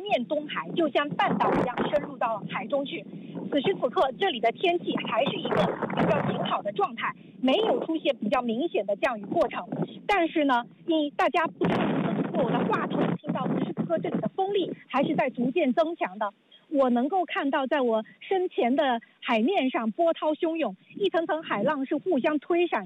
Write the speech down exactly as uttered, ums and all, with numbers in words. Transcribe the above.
面东海，就像半岛一样深入到海中去。此时此刻，这里的天气还是一个比较晴好的状态，没有出现比较明显的降雨过程。但是呢，因大家不知道通过我的话筒听到，此时此刻这里的风力还是在逐渐增强的。我能够看到，在我身前的海面上波涛汹涌，一层层海浪是互相推闪